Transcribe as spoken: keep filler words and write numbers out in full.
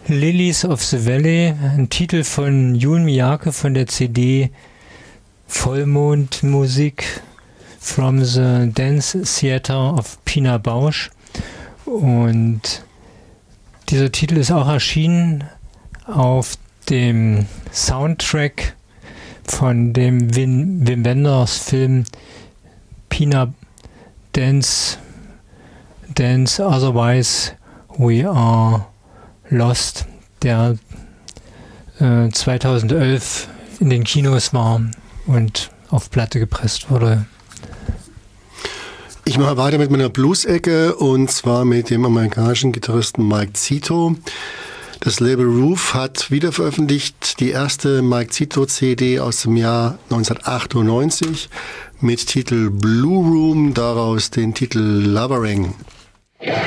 Lilies of the Valley, ein Titel von Jun Miyake von der C D Vollmondmusik from the Dance Theater of Pina Bausch. Und dieser Titel ist auch erschienen auf dem Soundtrack von dem Wim, Wim Wenders Film Pina Dance, Dance Otherwise We Are Lost, der äh, zweitausendelf in den Kinos war und auf Platte gepresst wurde. Ich mache weiter mit meiner Blues-Ecke und zwar mit dem amerikanischen Gitarristen Mike Zito. Das Label Roof hat wieder veröffentlicht die erste Mike Zito C D aus dem Jahr neunzehnhundertachtundneunzig mit Titel Blue Room, daraus den Titel Lovering.